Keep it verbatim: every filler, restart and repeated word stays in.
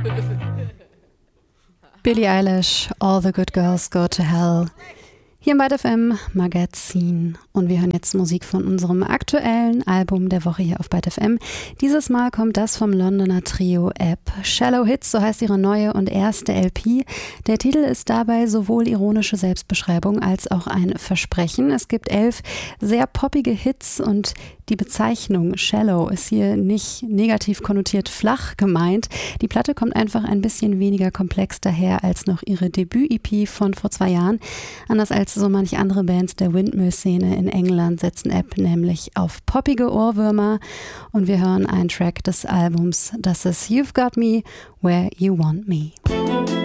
Billie Eilish, All the Good Girls Go to Hell. Hier im ByteF M Magazin. Und wir hören jetzt Musik von unserem aktuellen Album der Woche hier auf ByteF M. Dieses Mal kommt das vom Londoner Trio App. Shallow Hits, so heißt ihre neue und erste L P. Der Titel ist dabei sowohl ironische Selbstbeschreibung als auch ein Versprechen. Es gibt elf sehr poppige Hits und die Bezeichnung Shallow ist hier nicht negativ konnotiert flach gemeint. Die Platte kommt einfach ein bisschen weniger komplex daher als noch ihre Debüt-E P von vor zwei Jahren. Anders als so manch andere Bands der Windmill-Szene in England setzen App nämlich auf poppige Ohrwürmer und wir hören einen Track des Albums, das ist You've Got Me Where You Want Me.